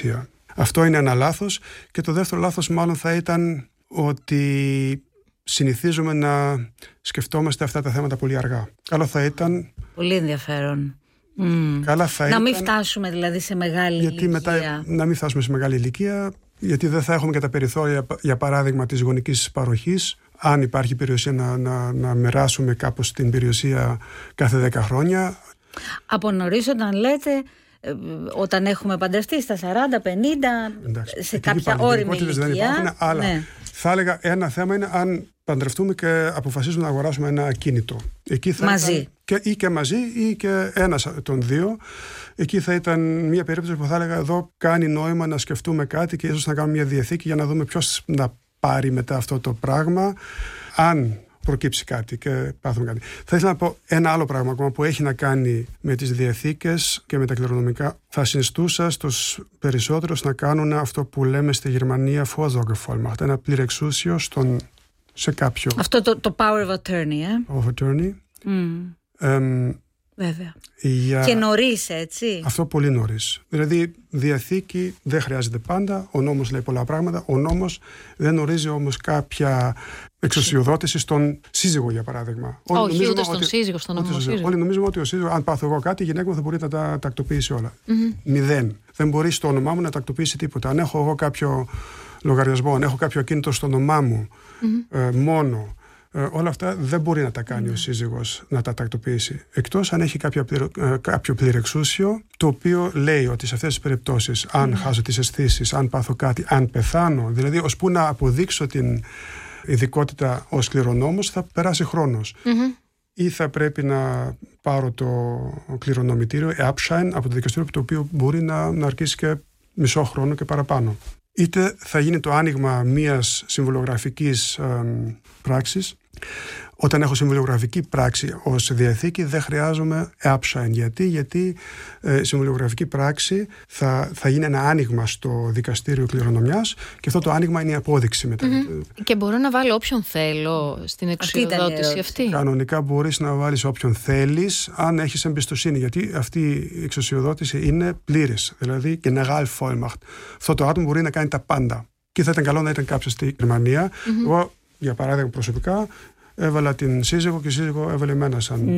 ουσία. Αυτό είναι ένα λάθος. Και το δεύτερο λάθος μάλλον θα ήταν ότι συνηθίζουμε να σκεφτόμαστε αυτά τα θέματα πολύ αργά. Καλό θα ήταν... Πολύ ενδιαφέρον. Καλά θα να μην φτάσουμε δηλαδή σε μεγάλη ηλικία. Μετά, να μην φτάσουμε σε μεγάλη ηλικία, γιατί δεν θα έχουμε και τα περιθώρια, για παράδειγμα, της γονικής παροχής. Αν υπάρχει περιουσία, να μοιράσουμε κάπως την περιουσία κάθε 10 χρόνια. Από νωρίς, όταν λέτε, όταν έχουμε παντρευτεί στα 40, 50, εντάξει, σε κάποια όριμη ηλικία. Αλλά θα έλεγα ένα θέμα είναι αν παντρευτούμε και αποφασίζουμε να αγοράσουμε ένα ακίνητο. Εκεί θα μαζί. Ή και μαζί ή και ένας των δύο. Εκεί θα ήταν μια περίπτωση που θα έλεγα εδώ κάνει νόημα να σκεφτούμε κάτι και ίσως να κάνουμε μια διαθήκη για να δούμε ποιος να πάρει μετά αυτό το πράγμα, αν προκύψει κάτι και πάθουμε κάτι. Θα ήθελα να πω ένα άλλο πράγμα ακόμα που έχει να κάνει με τις διαθήκες και με τα κληρονομικά. Θα συνιστούσα στους περισσότερους να κάνουν αυτό που λέμε στη Γερμανία Vorsorgevollmacht, ένα πληρεξούσιο σε κάποιο. Αυτό το power of attorney, Power of attorney. Βέβαια. Και νωρίς, έτσι. Αυτό πολύ νωρίς. Δηλαδή, διαθήκη δεν χρειάζεται πάντα. Ο νόμος λέει πολλά πράγματα. Ο νόμος δεν ορίζει όμως κάποια εξουσιοδότηση στον σύζυγο, για παράδειγμα. Όχι, ούτε στον σύζυγο, στον ομοσύζυγο. Όλοι νομίζουμε ότι ο σύζυγος, αν πάθω εγώ κάτι, η γυναίκα μου θα μπορεί να τα τακτοποιήσει όλα. Μηδέν. Δεν μπορεί στο όνομά μου να τακτοποιήσει τίποτα. Αν έχω εγώ κάποιο λογαριασμό, αν έχω κάποιο ακίνητο στο όνομά μου μόνο. Όλα αυτά δεν μπορεί να τα κάνει ο σύζυγος, να τα τακτοποιήσει. Εκτός αν έχει κάποιο πληρεξούσιο, το οποίο λέει ότι σε αυτές τις περιπτώσεις, αν χάσω τις αισθήσεις, αν πάθω κάτι, αν πεθάνω, δηλαδή ώσπου να αποδείξω την ειδικότητα ως κληρονόμος, θα περάσει χρόνος. Ή θα πρέπει να πάρω το κληρονομητήριο, Erbschein, από το δικαστήριο, το οποίο μπορεί να αρκήσει και μισό χρόνο και παραπάνω. Είτε θα γίνει το άνοιγμα μιας συμβολογραφικής πράξης. Όταν έχω συμβολογραφική πράξη ως διαθήκη δεν χρειάζομαι Erbschein. Γιατί η συμβολογραφική πράξη θα γίνει ένα άνοιγμα στο δικαστήριο κληρονομιάς και αυτό το άνοιγμα είναι η απόδειξη μετά. Και μπορώ να βάλω όποιον θέλω στην εξουσιοδότηση αυτή. Κανονικά μπορείς να βάλεις όποιον θέλεις αν έχεις εμπιστοσύνη, γιατί αυτή η εξουσιοδότηση είναι πλήρης, δηλαδή Generalvollmacht. Αυτό το άτομο μπορεί να κάνει τα πάντα. Και θα ήταν καλό να ήταν κάποιος στη Γερμανία. Εγώ, για παράδειγμα, προσωπικά έβαλα την σύζυγο και η σύζυγο έβαλε εμένα σαν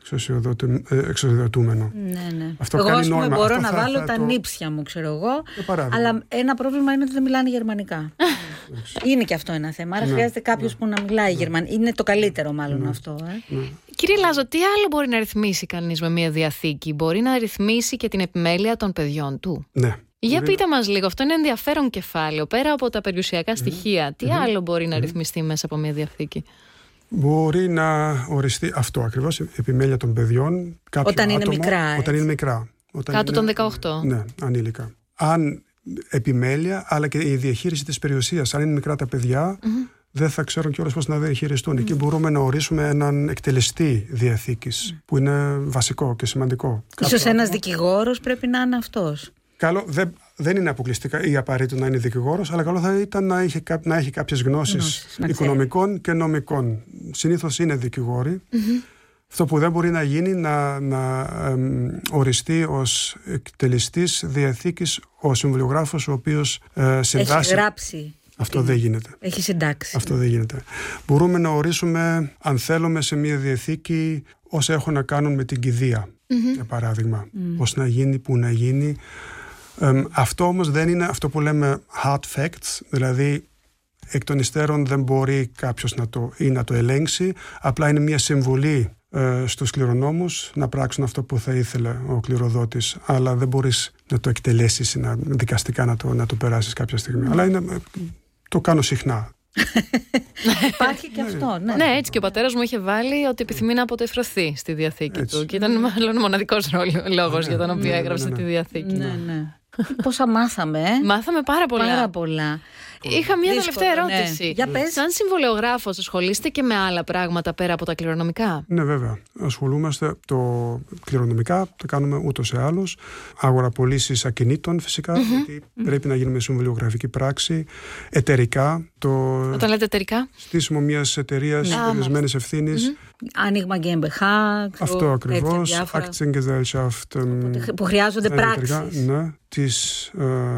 εξουσιοδοτούμενο. Αυτό εγώ, κάνει νόημα. Μπορώ να βάλω τα νύψια μου, ξέρω εγώ. Αλλά ένα πρόβλημα είναι ότι δεν μιλάνε γερμανικά. Είναι και αυτό ένα θέμα. Άρα χρειάζεται κάποιος που να μιλάει γερμανικά. Είναι το καλύτερο, μάλλον αυτό. Κύριε Λάζο, τι άλλο μπορεί να ρυθμίσει κανείς με μια διαθήκη? Μπορεί να ρυθμίσει και την επιμέλεια των παιδιών του? Ναι. Για πείτε μας λίγο, αυτό είναι ενδιαφέρον κεφάλαιο. Πέρα από τα περιουσιακά στοιχεία, τι άλλο μπορεί να ρυθμιστεί μέσα από μια διαθήκη? Μπορεί να οριστεί αυτό ακριβώς, η επιμέλεια των παιδιών. Όταν είναι μικρά. Όταν είναι μικρά. Κάτω των 18. Ναι, ανήλικα. Αν επιμέλεια, αλλά και η διαχείριση της περιουσίας. Αν είναι μικρά τα παιδιά, δεν θα ξέρουν κιόλας πώς να διαχειριστούν. Εκεί μπορούμε να ορίσουμε έναν εκτελεστή διαθήκης, που είναι βασικό και σημαντικό. Ίσως ένας δικηγόρος πρέπει να είναι αυτός. Καλό, δεν είναι αποκλειστικά ή απαραίτητο να είναι δικηγόρος, αλλά καλό θα ήταν να έχει κάποιες γνώσεις οικονομικών και νομικών. Συνήθως είναι δικηγόροι. Αυτό που δεν μπορεί να γίνει να οριστεί ως εκτελεστής διαθήκης ο συμβολιογράφος ο οποίος συντάσσει. Έχει γράψει. Αυτό δεν γίνεται. Έχει συντάξει. Αυτό δεν γίνεται. Μπορούμε να ορίσουμε, αν θέλουμε, σε μια διαθήκη όσα έχουν να κάνουν με την κηδεία, για παράδειγμα. Πώς να γίνει, πού να γίνει. Αυτό όμως δεν είναι αυτό που λέμε hard facts, δηλαδή εκ των υστέρων δεν μπορεί κάποιος να το ελέγξει, απλά είναι μια συμβουλή στους κληρονόμους να πράξουν αυτό που θα ήθελε ο κληροδότης, αλλά δεν μπορείς να το εκτελέσεις ή δικαστικά να το περάσεις κάποια στιγμή. Αλλά το κάνω συχνά. Υπάρχει και αυτό. Ναι, έτσι και ο πατέρας μου είχε βάλει ότι επιθυμεί να αποτεφρωθεί στη διαθήκη του. Και ήταν μάλλον ο μοναδικός λόγος για τον οποίο έγραψε τη διαθήκη. Ναι. Πόσα μάθαμε. Μάθαμε πάρα πολλά. Είχα μια τελευταία ερώτηση. Για πες. Σαν συμβολεογράφος ασχολείστε και με άλλα πράγματα πέρα από τα κληρονομικά? Ναι, βέβαια. Ασχολούμαστε κληρονομικά, το κάνουμε ούτως ή άλλως. Αγοραπολίσεις ακινήτων φυσικά, γιατί πρέπει να γίνει με συμβολιογραφική πράξη. Εταιρικά. Όταν λέτε εταιρικά? Στήσιμο μιας εταιρείας περιορισμένης ευθύνης. Άνοιγμα GmbH. Αυτό ακριβώς. Aktiengesellschaft. Που χρειάζονται πράξεις. Ναι,